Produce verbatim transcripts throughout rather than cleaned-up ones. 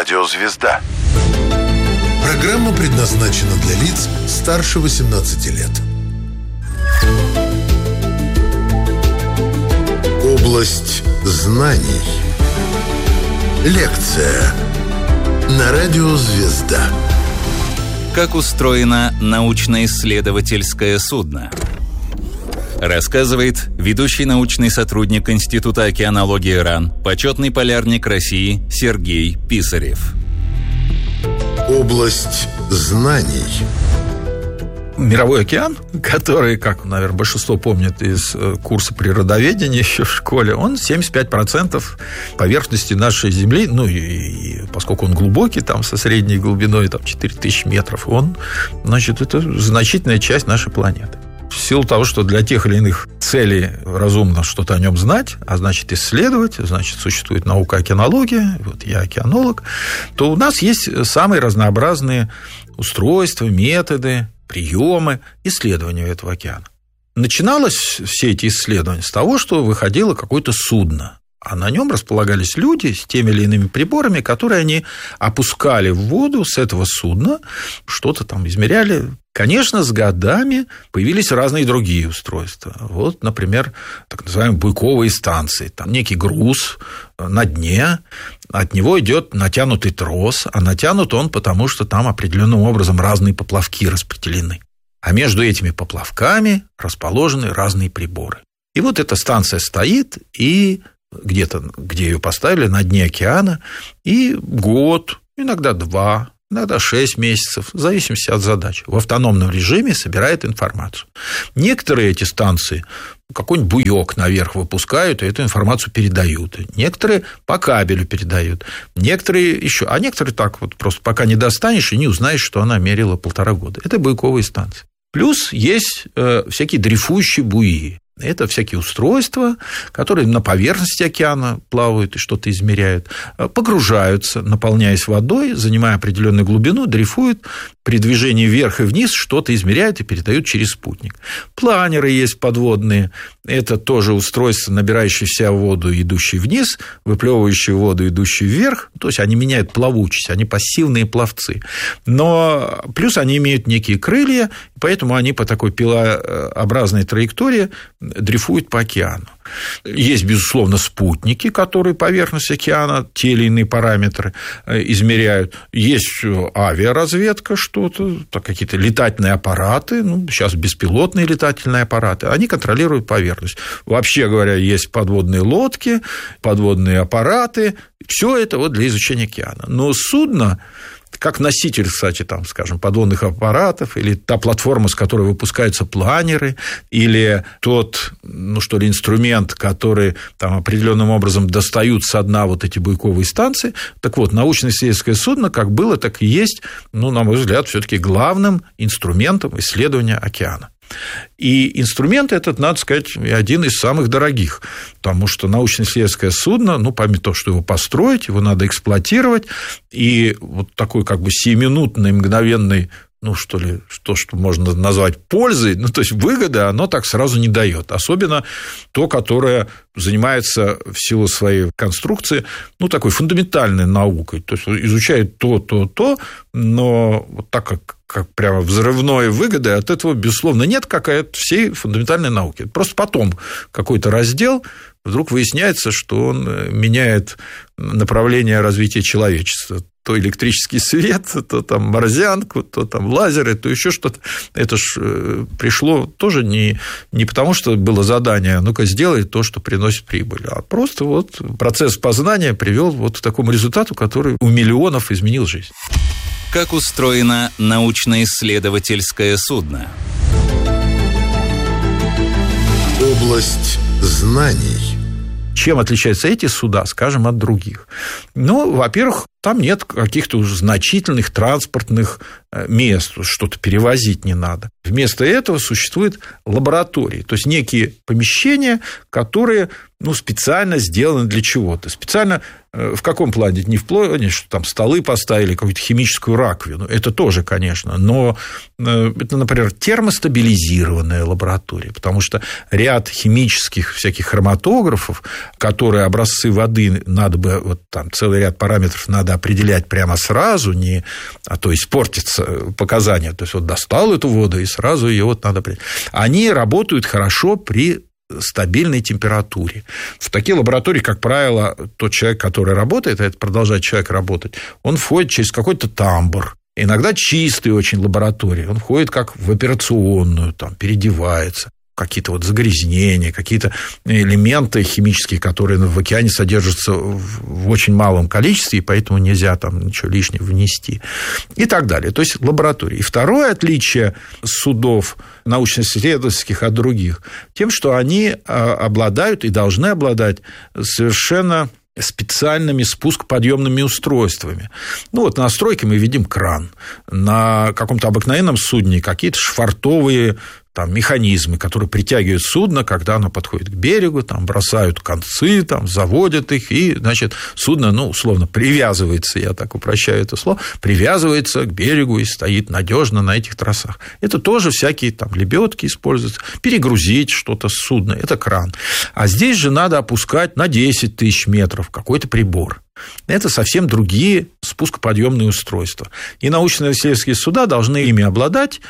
Радио «Звезда». Программа предназначена для лиц старше восемнадцати лет. Область знаний. Лекция на Радио «Звезда». Как устроено научно-исследовательское судно? Рассказывает ведущий научный сотрудник Института океанологии РАН, почетный полярник России Сергей Писарев. Область знаний. Мировой океан, который, как, наверное, большинство помнит из курса природоведения еще в школе, он семьдесят пять процентов поверхности нашей Земли, ну, и, и поскольку он глубокий, там, со средней глубиной, там, четыре тысячи метров, он, значит, это значительная часть нашей планеты. В силу того, что для тех или иных целей разумно что-то о нем знать, а значит исследовать, значит существует наука океанология, вот я океанолог, то у нас есть самые разнообразные устройства, методы, приемы исследования этого океана. Начиналось все эти исследования с того, что выходило какое-то судно, а на нем располагались люди с теми или иными приборами, которые они опускали в воду с этого судна, что-то там измеряли. Конечно, с годами появились разные другие устройства. Вот, например, так называемые буйковые станции. Там некий груз на дне, от него идет натянутый трос, а натянут он потому, что там определенным образом разные поплавки распределены. А между этими поплавками расположены разные приборы. И вот эта станция стоит, и где-то, где ее поставили, на дне океана, и год, иногда два, иногда шесть месяцев, в зависимости от задач, в автономном режиме собирает информацию. Некоторые эти станции какой-нибудь буёк наверх выпускают, и эту информацию передают. Некоторые по кабелю передают, некоторые еще, а некоторые так вот просто пока не достанешь и не узнаешь, что она мерила полтора года. Это буйковые станции. Плюс есть э, всякие дрейфующие буи. Это всякие устройства, которые на поверхности океана плавают и что-то измеряют, погружаются, наполняясь водой, занимая определенную глубину, дрейфуют, при движении вверх и вниз что-то измеряют и передают через спутник. Планеры есть подводные, это тоже устройства, набирающие в себя воду, идущие вниз, выплевывающие воду, идущие вверх, то есть они меняют плавучесть, они пассивные пловцы. Но плюс они имеют некие крылья, поэтому они по такой пилообразной траектории дрейфуют по океану. Есть, безусловно, спутники, которые поверхность океана, те или иные параметры измеряют. Есть авиаразведка, что-то, какие-то летательные аппараты, ну, сейчас беспилотные летательные аппараты, они контролируют поверхность. Вообще говоря, есть подводные лодки, подводные аппараты, все это вот для изучения океана. Но судно, как носитель, кстати, там, скажем, подводных аппаратов, или та платформа, с которой выпускаются планеры, или тот, ну, что ли, инструмент, который там определенным образом достают со дна вот эти буйковые станции. Так вот, научно-исследовательское судно как было, так и есть, ну, на мой взгляд, все-таки главным инструментом исследования океана. И инструмент этот, надо сказать, один из самых дорогих, потому что научно-исследовательское судно, ну, помимо того, что его построить, его надо эксплуатировать, и вот такой как бы сиюминутный, мгновенный, ну, что ли, то, что можно назвать пользой, ну, то есть выгода, оно так сразу не дает. Особенно то, которое занимается в силу своей конструкции, ну, такой фундаментальной наукой. То есть изучает то, то, то, но вот так как, как прямо взрывной выгоды от этого, безусловно, нет, как и от всей фундаментальной науки. Просто потом какой-то раздел, вдруг выясняется, что он меняет направление развития человечества. То электрический свет, то там морзянку, то там лазеры, то еще что-то. Это ж пришло тоже не, не потому, что было задание, ну-ка сделай то, что приносит прибыль, а просто вот процесс познания привел вот к такому результату, который у миллионов изменил жизнь. Как устроено научно-исследовательское судно? Область знаний. Чем отличаются эти суда, скажем, от других? Ну, во-первых, там нет каких-то уже значительных транспортных мест, что-то перевозить не надо. Вместо этого существуют лаборатории, то есть некие помещения, которые, ну, специально сделаны для чего-то. Специально в каком плане? Не в плане, что там столы поставили, какую-то химическую раковину. Это тоже, конечно. Но это, например, термостабилизированная лаборатория, потому что ряд химических всяких хроматографов, которые образцы воды надо бы, вот там целый ряд параметров надо определять прямо сразу, не, а то испортится показания. То есть, вот достал эту воду, и сразу ее вот надо определять. Они работают хорошо при стабильной температуре. В такие лаборатории, как правило, тот человек, который работает, а это продолжает человек работать, он входит через какой-то тамбур. Иногда чистые очень лаборатории. Он входит как в операционную, там, переодевается. Какие-то вот загрязнения, какие-то элементы химические, которые в океане содержатся в очень малом количестве, и поэтому нельзя там ничего лишнего внести. И так далее. То есть лаборатории. И второе отличие судов научно-исследовательских от других тем, что они обладают и должны обладать совершенно специальными спуск-подъемными устройствами. Ну, вот на стройке мы видим кран. На каком-то обыкновенном судне какие-то швартовые там механизмы, которые притягивают судно, когда оно подходит к берегу, там бросают концы, там заводят их, и, значит, судно, ну, условно, привязывается, я так упрощаю это слово, привязывается к берегу и стоит надежно на этих тросах. Это тоже всякие там лебедки используются, перегрузить что-то с судна, это кран. А здесь же надо опускать на десять тысяч метров какой-то прибор. Это совсем другие спускоподъемные устройства. И научно-исследовательские суда должны ими обладать,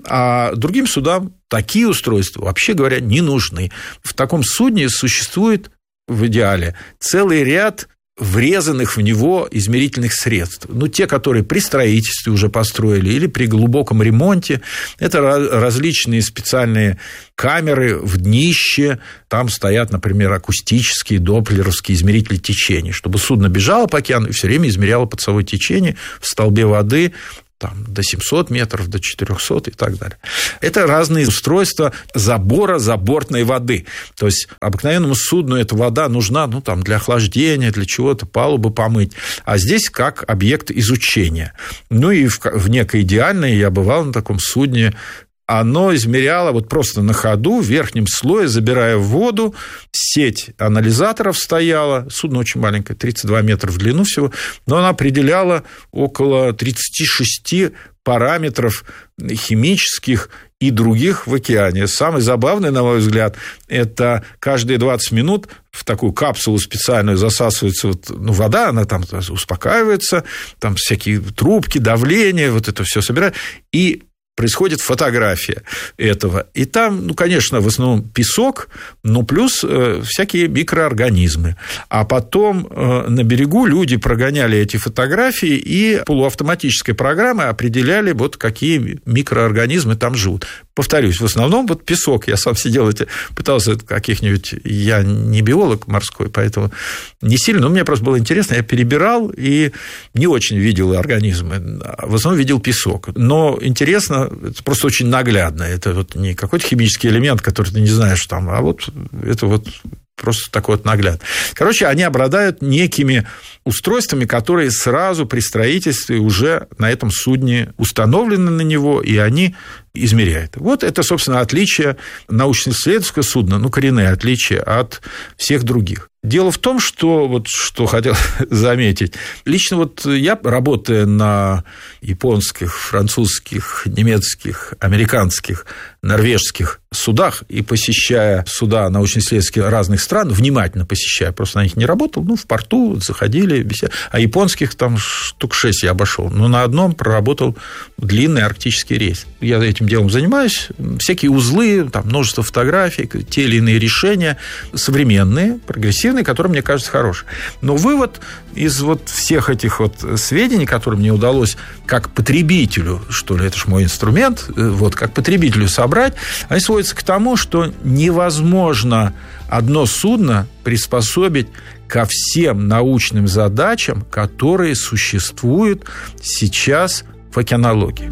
а другим судам такие устройства, вообще говоря, не нужны. В таком судне существует в идеале целый ряд врезанных в него измерительных средств. Ну, те, которые при строительстве уже построили или при глубоком ремонте. Это различные специальные камеры в днище. Там стоят, например, акустические, доплеровские измерители течений, чтобы судно бежало по океану и все время измеряло подсовое течение в столбе воды, там, до семьсот метров, до четырехсот и так далее. Это разные устройства забора забортной воды. То есть обыкновенному судну эта вода нужна, ну, там, для охлаждения, для чего-то, палубы помыть. А здесь как объект изучения. Ну и в, в некой идеальной, я бывал на таком судне, оно измеряло вот просто на ходу, в верхнем слое, забирая в воду, сеть анализаторов стояла, судно очень маленькое, тридцать два метра в длину всего, но она определяла около тридцать шесть параметров химических и других в океане. Самый забавный, на мой взгляд, это каждые двадцать минут в такую капсулу специальную засасывается вот, ну, вода, она там успокаивается, там всякие трубки, давление, вот это все собирает, и происходит фотография этого. И там, ну, конечно, в основном песок, но плюс э, всякие микроорганизмы. А потом э, на берегу люди прогоняли эти фотографии, и полуавтоматической программой определяли, вот какие микроорганизмы там живут. Повторюсь, в основном вот песок. Я сам сидел, эти, пытался каких-нибудь... Я не биолог морской, поэтому не сильно, но мне просто было интересно. Я перебирал и не очень видел организмы. В основном видел песок. Но интересно, это просто очень наглядно. Это вот не какой-то химический элемент, который ты не знаешь там, а вот это вот просто такой вот нагляд. Короче, они обладают некими устройствами, которые сразу при строительстве уже на этом судне установлены на него, и они измеряют. Вот это, собственно, отличие научно-исследовательского судна, ну, коренные отличия от всех других. Дело в том, что, вот, что хотел заметить, лично вот я, работая на японских, французских, немецких, американских, норвежских судах и посещая суда научно-исследовательских разных стран, внимательно посещая, просто на них не работал, ну, в порту заходили, беседовали, а японских там штук шесть я обошел, но на одном проработал длинный арктический рейс. Я этим делом занимаюсь, всякие узлы, там множество фотографий, те или иные решения современные, прогрессивные, которые, мне кажется, хорошие. Но вывод из вот всех этих вот сведений, которые мне удалось как потребителю, что ли, это же мой инструмент, вот, как потребителю собрать, они сводятся к тому, что невозможно одно судно приспособить ко всем научным задачам, которые существуют сейчас в океанологии.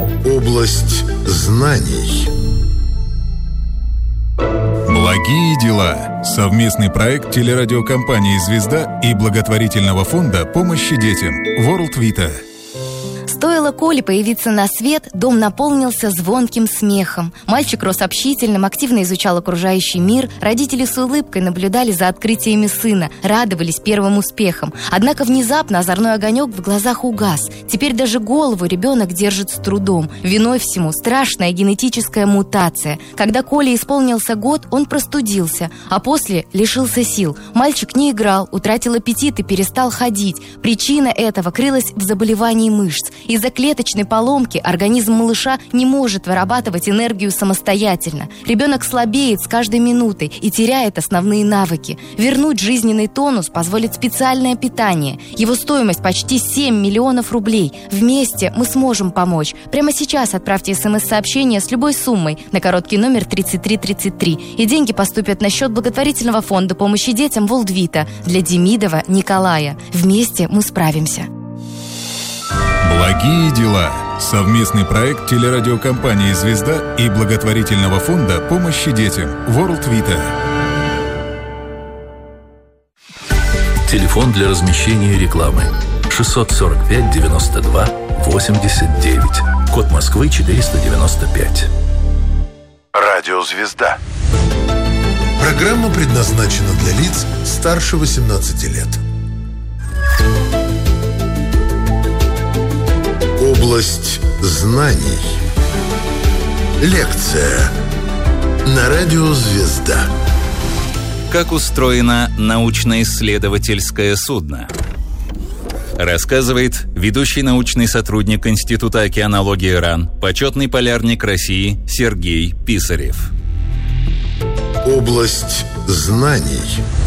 Область знаний. Благие дела. Совместный проект телерадиокомпании «Звезда» и благотворительного фонда помощи детям World Vita. Стоило Коле появиться на свет, дом наполнился звонким смехом. Мальчик рос общительным, активно изучал окружающий мир. Родители с улыбкой наблюдали за открытиями сына, радовались первым успехам. Однако внезапно озорной огонек в глазах угас. Теперь даже голову ребенок держит с трудом. Виной всему страшная генетическая мутация. Когда Коле исполнился год, он простудился, а после лишился сил. Мальчик не играл, утратил аппетит и перестал ходить. Причина этого крылась в заболевании мышц. Из-за клеточной поломки организм малыша не может вырабатывать энергию самостоятельно. Ребенок слабеет с каждой минутой и теряет основные навыки. Вернуть жизненный тонус позволит специальное питание. Его стоимость почти семь миллионов рублей. Вместе мы сможем помочь. Прямо сейчас отправьте смс-сообщение с любой суммой на короткий номер тридцать три тридцать три. И деньги поступят на счет благотворительного фонда помощи детям Волдвита для Демидова Николая. Вместе мы справимся. Благие дела. Совместный проект телерадиокомпании «Звезда» и благотворительного фонда помощи детям World Vita. Телефон для размещения рекламы шестьсот сорок пять девяносто два восемьдесят девять. Код Москвы четыреста девяносто пять. Радио «Звезда». Программа предназначена для лиц старше восемнадцати лет. Область знаний. Лекция на радио «Звезда». Как устроено научно-исследовательское судно? Рассказывает ведущий научный сотрудник Института океанологии РАН, почетный полярник России Сергей Писарев. Область знаний.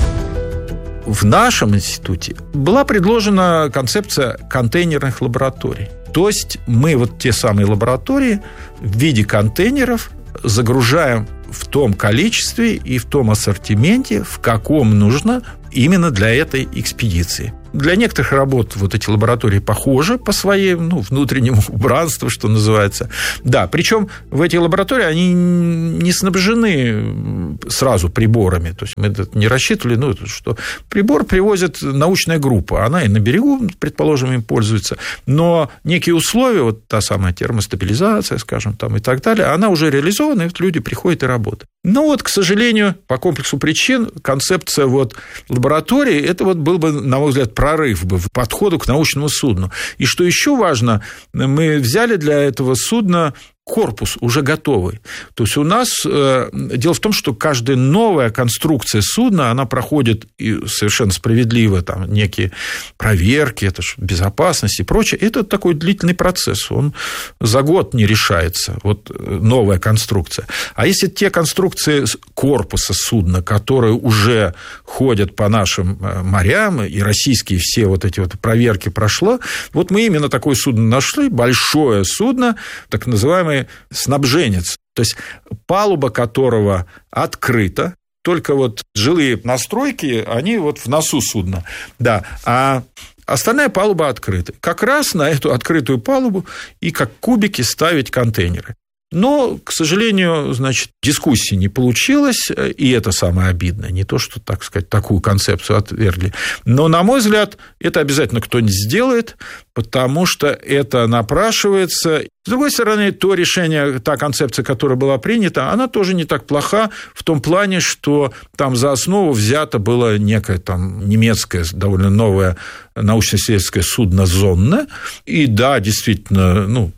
В нашем институте была предложена концепция контейнерных лабораторий. То есть мы вот те самые лаборатории в виде контейнеров загружаем в том количестве и в том ассортименте, в каком нужно именно для этой экспедиции. Для некоторых работ вот эти лаборатории похожи по своему ну, внутреннему убранству, что называется. Да, причем в эти лаборатории они не снабжены сразу приборами. То есть мы не рассчитывали, ну, что прибор привозит научная группа. Она и на берегу, предположим, им пользуется. Но некие условия, вот та самая термостабилизация, скажем, там и так далее, она уже реализована, и вот люди приходят и работают. Но вот, к сожалению, по комплексу причин концепция вот лаборатории, это вот был бы, на мой взгляд, прорыв бы в подходу к научному судну. И что еще важно, мы взяли для этого судна корпус уже готовый. То есть у нас э, дело в том, что каждая новая конструкция судна, она проходит и совершенно справедливо там некие проверки, это же безопасность и прочее. Это такой длительный процесс, он за год не решается, вот новая конструкция. А если те конструкции корпуса судна, которые уже ходят по нашим морям, и российские все вот эти вот проверки прошло, вот мы именно такое судно нашли, большое судно, так называемое снабженец, то есть палуба которого открыта, только вот жилые настройки, они вот в носу судна, да, а остальная палуба открыта. Как раз на эту открытую палубу и как кубики ставить контейнеры. Но, к сожалению, значит, дискуссии не получилось, и это самое обидное. Не то, что, так сказать, такую концепцию отвергли. Но, на мой взгляд, это обязательно кто-нибудь сделает, потому что это напрашивается. С другой стороны, то решение, та концепция, которая была принята, она тоже не так плоха в том плане, что там за основу взято было некое там немецкое, довольно новое научно-исследовательское судно «Зонна». И да, действительно, ну,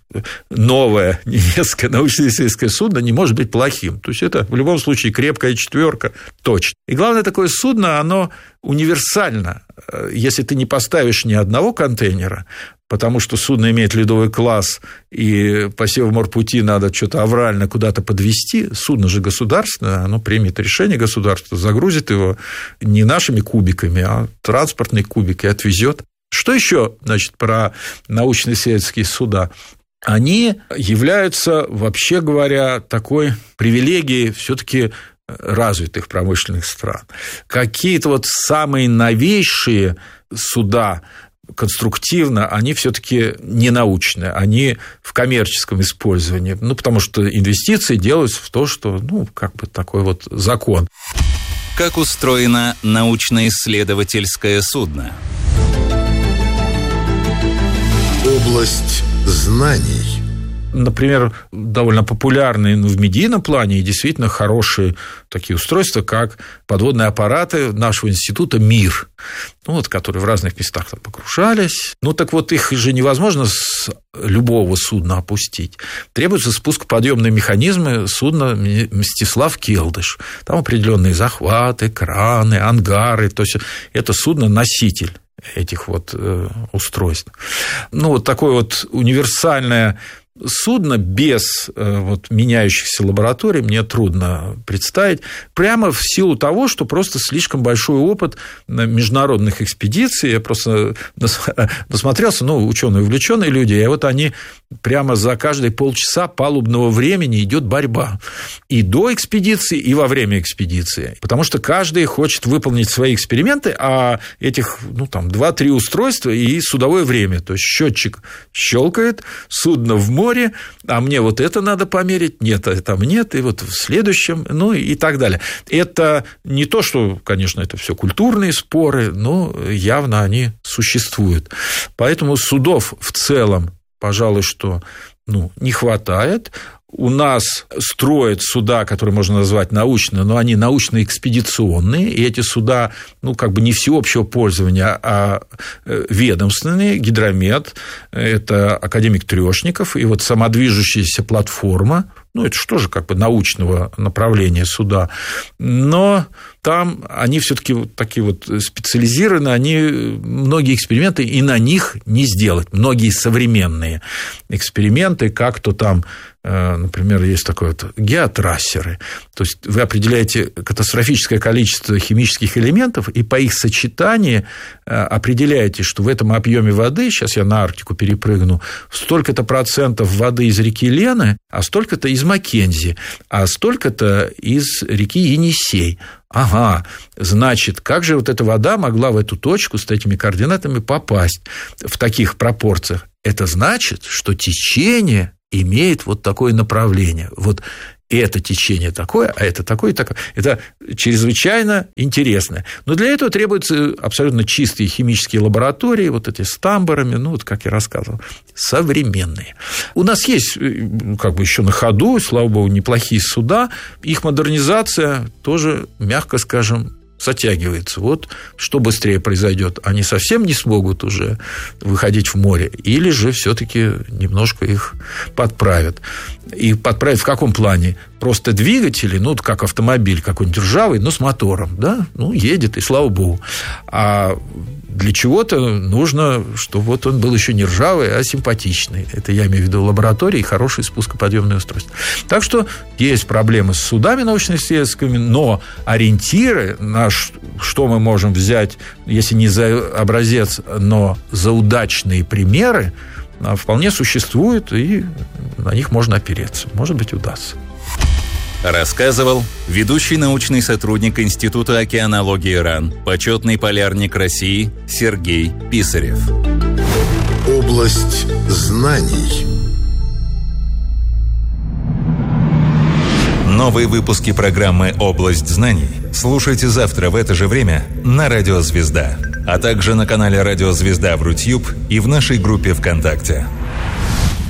новое немецкое научно-исследовательское судно не может быть плохим. То есть это в любом случае крепкая четверка точно. И главное, такое судно, оно универсально. Если ты не поставишь ни одного контейнера, потому что судно имеет ледовый класс, и по Севморпути надо что-то аврально куда-то подвести, судно же государственное, оно примет решение государства, загрузит его не нашими кубиками, а транспортный кубик и отвезет. Что еще, значит, про научно-исследовательские суда? Они являются, вообще говоря, такой привилегией все-таки развитых промышленных стран. Какие-то вот самые новейшие суда конструктивно, они все-таки не научные, они в коммерческом использовании, ну, потому что инвестиции делаются в то, что, ну, как бы такой вот закон. Как устроено научно-исследовательское судно? Область знаний. Например, довольно популярные в медийном плане и действительно хорошие такие устройства, как подводные аппараты нашего института «Мир», ну, вот, которые в разных местах там погружались. Ну, так вот, их же невозможно с любого судна опустить. Требуются спускоподъемные механизмы судна «Мстислав Келдыш». Там определенные захваты, краны, ангары. То есть, это судно-носитель этих вот э, устройств. Ну, вот такое вот универсальное судно без э, вот, меняющихся лабораторий мне трудно представить, прямо в силу того, что просто слишком большой опыт международных экспедиций. Я просто насмотрелся, ну, ученые увлеченные люди, и вот они прямо за каждые полчаса палубного времени идет борьба. И до экспедиции, и во время экспедиции. Потому что каждый хочет выполнить свои эксперименты, а этих, ну, там, два-три устройства и судовое время. То есть счетчик щелкает, судно в море, а мне вот это надо померить, нет, там нет, и вот в следующем, ну, и так далее. Это не то, что, конечно, это все культурные споры, но явно они существуют. Поэтому судов в целом, пожалуй, что, ну, не хватает. У нас строят суда, которые можно назвать научно, но они научно-экспедиционные, и эти суда, ну, как бы не всеобщего пользования, а ведомственные. Гидромет – это академик Трёшников, и вот самодвижущаяся платформа, ну, это что же как бы научного направления суда, но там они все-таки вот такие вот специализированы, они многие эксперименты и на них не сделать, многие современные эксперименты, как то там, например, есть такое вот геотрассеры, то есть вы определяете катастрофическое количество химических элементов и по их сочетанию определяете, что в этом объеме воды, сейчас я на Арктику перепрыгну, столько-то процентов воды из реки Лены, а столько-то из Маккензи, а столько-то из реки Енисей. Ага, значит, как же вот эта вода могла в эту точку с этими координатами попасть в таких пропорциях? Это значит, что течение имеет вот такое направление. Вот это течение такое, а это такое и такое. Это чрезвычайно интересно. Но для этого требуются абсолютно чистые химические лаборатории, вот эти с тамбурами, ну, вот как я рассказывал, современные. У нас есть, как бы, еще на ходу, слава богу, неплохие суда. Их модернизация тоже, мягко скажем, затягивается. Вот что быстрее произойдет? Они совсем не смогут уже выходить в море, или же все-таки немножко их подправят. И подправят в каком плане? Просто двигатели, ну, как автомобиль какой-нибудь ржавый, но с мотором, да, ну, едет, и слава богу. А для чего-то нужно, чтобы вот он был еще не ржавый, а симпатичный. Это я имею в виду лаборатории и хорошие спускоподъемные устройства. Так что есть проблемы с судами научно-исследовательскими, но ориентиры, на что мы можем взять, если не за образец, но за удачные примеры, вполне существуют, и на них можно опереться. Может быть, удастся. Рассказывал ведущий научный сотрудник Института океанологии РАН, почетный полярник России Сергей Писарев. Область знаний. Новые выпуски программы «Область знаний» слушайте завтра в это же время на Радио Звезда, а также на канале Радио Звезда в Рутьюб и в нашей группе ВКонтакте.